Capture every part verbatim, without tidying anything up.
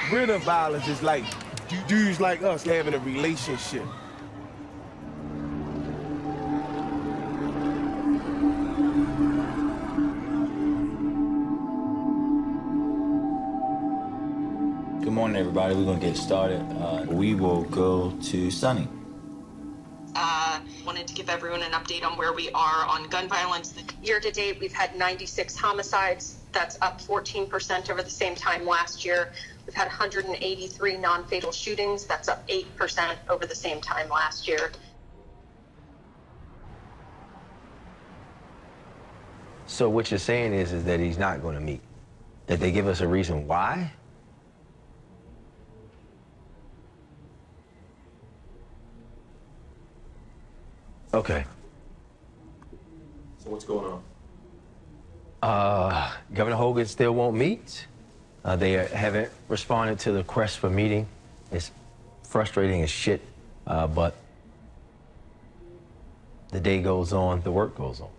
rid of violence is like dudes like us having a relationship. Good morning, everybody. We're gonna get started. Uh, we will go to Sunny. Uh, wanted to give everyone an update on where we are on gun violence. Year to date, we've had ninety-six homicides. That's up fourteen percent over the same time last year. We've had one hundred eighty-three non-fatal shootings. That's up eight percent over the same time last year. So what you're saying is, is that he's not going to meet? That they give us a reason why? Okay. So what's going on? Uh, Governor Hogan still won't meet. Uh, they haven't responded to the request for meeting. It's frustrating as shit, uh, but the day goes on, the work goes on.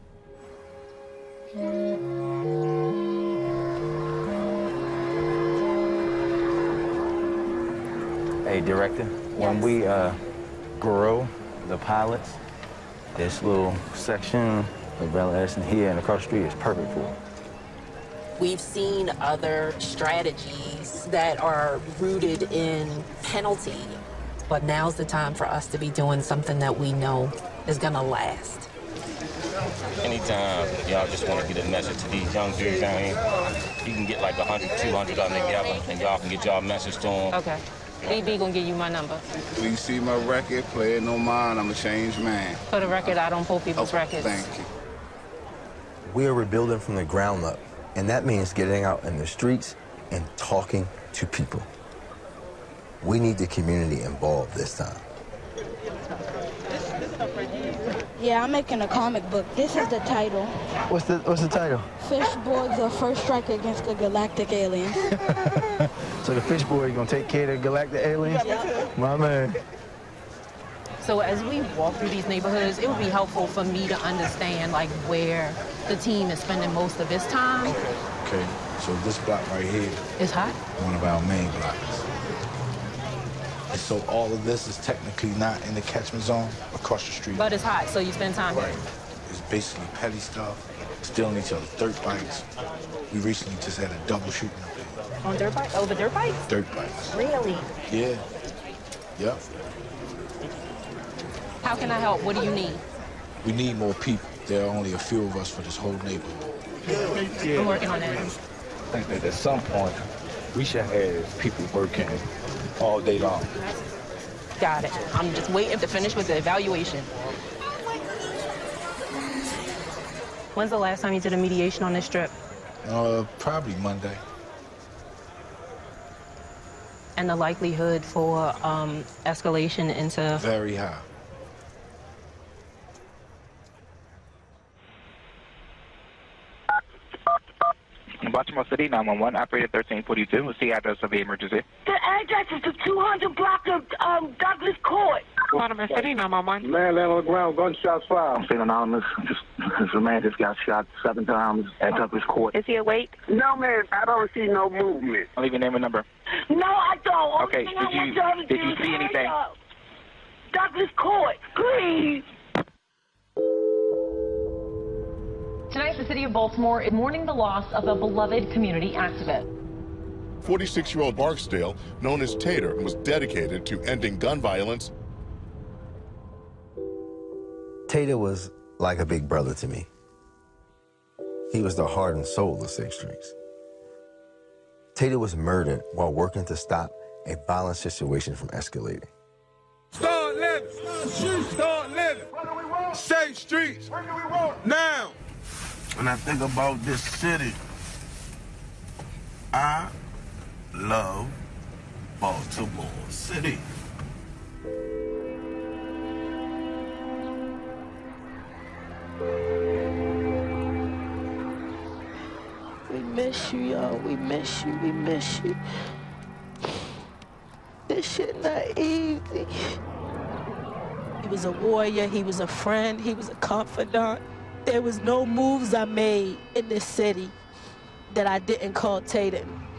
Hey, Director, yes. When we uh, grow the pilots, this little section of Bella Edison here and across the street is perfect for it. We've seen other strategies that are rooted in penalty, but now's the time for us to be doing something that we know is gonna last. Anytime y'all just want to get a message to these young dudes down here, you can get like one hundred, two hundred of them together, and y'all can get y'all message to them. Okay. B B gonna give you my number. When you see my record, play it no mind, I'm a changed man. For the record, I don't pull people's oh, records. Thank you. We are rebuilding from the ground up, and that means getting out in the streets and talking to people. We need the community involved this time. Yeah, I'm making a comic book. This is the title. What's the What's the title? Fishboy, the first strike against the galactic aliens. So the Fishboy is gonna take care of the galactic aliens? Yep. My man. So as we walk through these neighborhoods, it would be helpful for me to understand like where the team is spending most of its time. Okay. Okay. So this block right here is hot. One of our main blocks. And so all of this is technically not in the catchment zone across the street. But it's hot, so you spend time right. here. It's basically petty stuff, stealing each other's dirt bikes. We recently just had a double shooting up there. On dirt bikes? Over dirt bikes? Dirt bikes. Really? Yeah. Yep. How can I help? What do you need? We need more people. There are only a few of us for this whole neighborhood. Yeah. I'm working on that. I think that at some point, we should have people working all day long. Got it. I'm just waiting to finish with the evaluation. When's the last time you did a mediation on this strip? Uh, probably Monday. And the likelihood for um, escalation into... Very high. Baltimore City, nine one one, operator thirteen forty-two. What's the address of the emergency? The address is the two hundred block of um, Douglas Court. Baltimore City, nine one one. Man laying on the ground, gunshots fired. I'm feeling anonymous. Just, this man just got shot seven times at Douglas Court. Is he awake? No, man, I don't see no movement. I'll leave your name and number. No, I don't. Okay, did you, did you see anything? Douglas Court, please. Tonight, the city of Baltimore is mourning the loss of a beloved community activist. forty-six-year-old Barksdale, known as Tater, was dedicated to ending gun violence. Tater was like a big brother to me. He was the heart and soul of Sixth Streets. Tater was murdered while working to stop a violent situation from escalating. Start living! Start living! What do we want? Safe streets! Where do we want? Now! When I think about this city, I love Baltimore City. We miss you, y'all. We miss you. We miss you. This shit not easy. He was a warrior. He was a friend. He was a confidant. There was no moves I made in this city that I didn't call Tater.